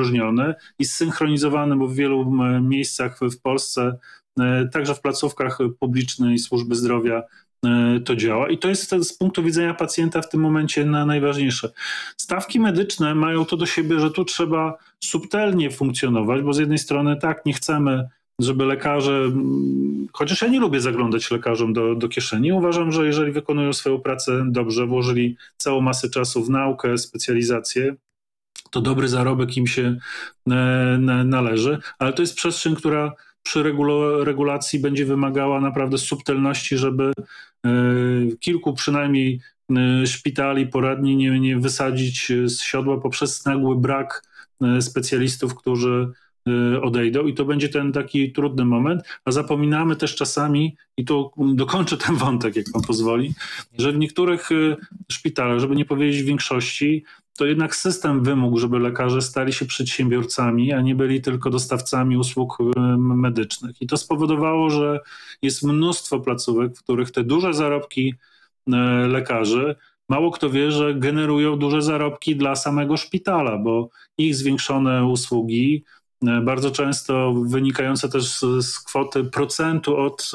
wyróżniony i zsynchronizowany, bo w wielu miejscach w Polsce, także w placówkach publicznej służby zdrowia to działa i to jest z punktu widzenia pacjenta w tym momencie najważniejsze. Stawki medyczne mają to do siebie, że tu trzeba subtelnie funkcjonować, bo z jednej strony tak, nie chcemy, żeby lekarze, chociaż ja nie lubię zaglądać lekarzom do kieszeni, uważam, że jeżeli wykonują swoją pracę dobrze, włożyli całą masę czasu w naukę, specjalizację, to dobry zarobek im się należy, ale to jest przestrzeń, która przy regulacji będzie wymagała naprawdę subtelności, żeby kilku przynajmniej szpitali, poradni nie wysadzić z siodła poprzez nagły brak specjalistów, którzy odejdą i to będzie ten taki trudny moment, a zapominamy też czasami, i tu dokończę ten wątek, jak pan pozwoli, że w niektórych szpitalach, żeby nie powiedzieć w większości, to jednak system wymógł, żeby lekarze stali się przedsiębiorcami, a nie byli tylko dostawcami usług medycznych. I to spowodowało, że jest mnóstwo placówek, w których te duże zarobki lekarzy, mało kto wie, że generują duże zarobki dla samego szpitala, bo ich zwiększone usługi, bardzo często wynikające też z kwoty procentu od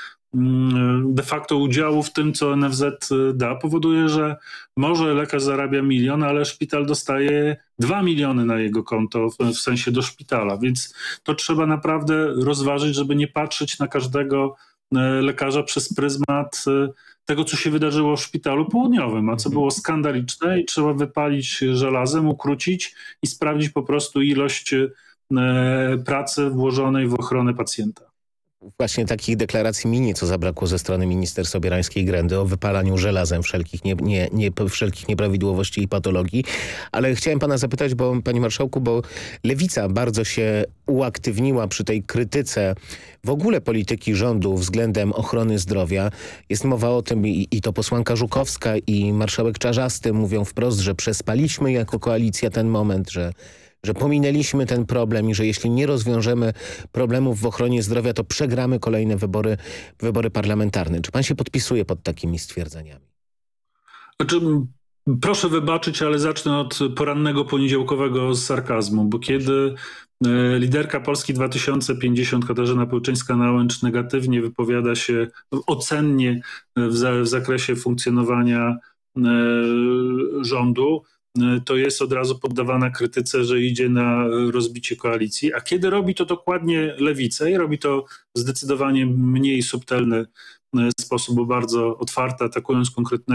de facto udziału w tym, co NFZ da, powoduje, że może lekarz zarabia 1 milion, ale szpital dostaje 2 miliony na jego konto, w sensie do szpitala, więc to trzeba naprawdę rozważyć, żeby nie patrzeć na każdego lekarza przez pryzmat tego, co się wydarzyło w szpitalu południowym, a co było skandaliczne i trzeba wypalić żelazem, ukrócić i sprawdzić po prostu ilość pracy włożonej w ochronę pacjenta. Właśnie takich deklaracji mi nieco zabrakło ze strony minister Sobierańskiej-Grendy o wypalaniu żelazem wszelkich nieprawidłowości i patologii. Ale chciałem pana zapytać, panie marszałku, bo Lewica bardzo się uaktywniła przy tej krytyce w ogóle polityki rządu względem ochrony zdrowia. Jest mowa o tym i to posłanka Żukowska i marszałek Czarzasty mówią wprost, że przespaliśmy jako koalicja ten moment, że pominęliśmy ten problem i że jeśli nie rozwiążemy problemów w ochronie zdrowia, to przegramy kolejne wybory parlamentarne. Czy pan się podpisuje pod takimi stwierdzeniami? Znaczy, proszę wybaczyć, ale zacznę od porannego poniedziałkowego sarkazmu, bo kiedy liderka Polski 2050 Katarzyna Pełczyńska-Nałęcz negatywnie wypowiada się ocennie w zakresie funkcjonowania rządu, to jest od razu poddawana krytyce, że idzie na rozbicie koalicji, a kiedy robi to dokładnie Lewica i robi to w zdecydowanie mniej subtelny sposób, bo bardzo otwarty, atakując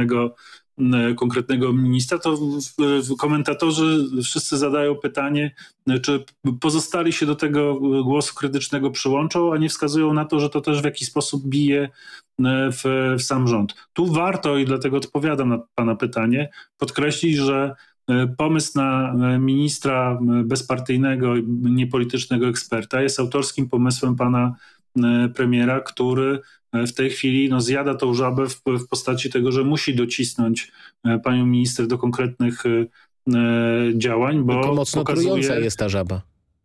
konkretnego ministra, to komentatorzy wszyscy zadają pytanie, czy pozostali się do tego głosu krytycznego przyłączą, a nie wskazują na to, że to też w jakiś sposób bije w sam rząd. Tu warto, i dlatego odpowiadam na pana pytanie, podkreślić, że pomysł na ministra bezpartyjnego, niepolitycznego eksperta jest autorskim pomysłem pana premiera, który w tej chwili zjada tą żabę w postaci tego, że musi docisnąć panią minister do konkretnych działań, bo tylko mocno trująca jest ta żaba.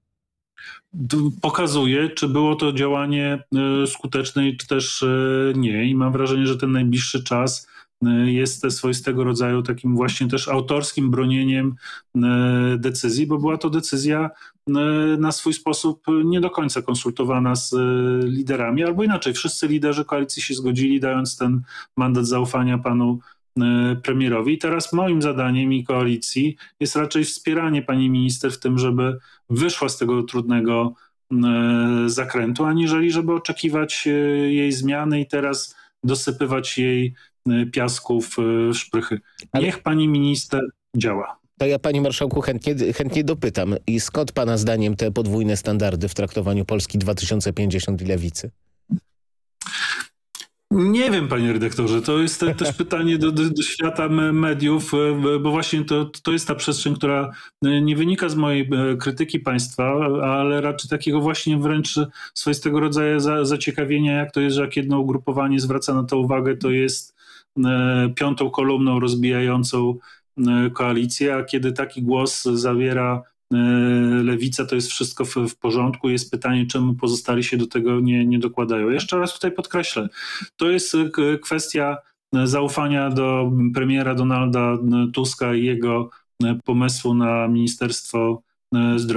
Pokazuje, czy było to działanie skuteczne, czy też nie. I mam wrażenie, że ten najbliższy czas jest swoistego rodzaju takim właśnie też autorskim bronieniem decyzji, bo była to decyzja na swój sposób nie do końca konsultowana z liderami, albo inaczej, wszyscy liderzy koalicji się zgodzili, dając ten mandat zaufania panu premierowi. I teraz moim zadaniem i koalicji jest raczej wspieranie pani minister w tym, żeby wyszła z tego trudnego zakrętu, aniżeli żeby oczekiwać jej zmiany i teraz dosypywać jej piasków w szprychy. Niech pani minister działa. To ja, panie marszałku, chętnie dopytam. I skąd pana zdaniem te podwójne standardy w traktowaniu Polski 2050 i Lewicy? Nie wiem, panie redaktorze, to jest też pytanie do świata mediów, bo właśnie to jest ta przestrzeń, która nie wynika z mojej krytyki państwa, ale raczej takiego właśnie wręcz swoistego rodzaju zaciekawienia, jak to jest, że jak jedno ugrupowanie zwraca na to uwagę, to jest piątą kolumną rozbijającą koalicję, a kiedy taki głos zawiera Lewica, to jest wszystko w porządku. Jest pytanie, czemu pozostali się do tego nie dokładają. Jeszcze raz tutaj podkreślę, to jest kwestia zaufania do premiera Donalda Tuska i jego pomysłu na Ministerstwo Zdrowia.